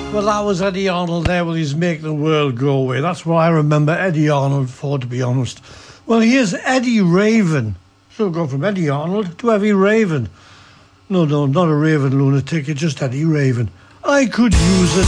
Well, that was Eddie Arnold there with his Make the World Go Away. That's what I remember Eddie Arnold for, to be honest. Well, here's Eddie Raven. So we've gone from Eddie Arnold to Eddie Raven. No, not a Raven lunatic, it's just Eddie Raven. I could use it.